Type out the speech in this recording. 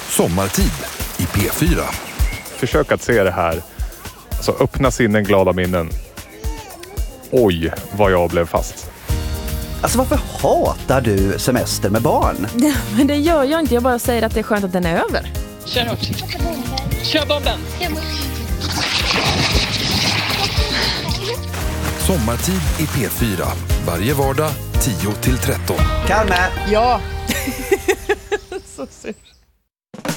Sommartid i P4. Försök att se det här. Alltså öppna sinnen, glada minnen. Oj, vad jag blev fast. Alltså varför hatar du semester med barn? Men det gör jag inte, jag bara säger att det är skönt att den är över. Kör hårt. Kör bomben. Sommartid i P4. Varje vardag 10-13. Kalme! Ja. Så surt.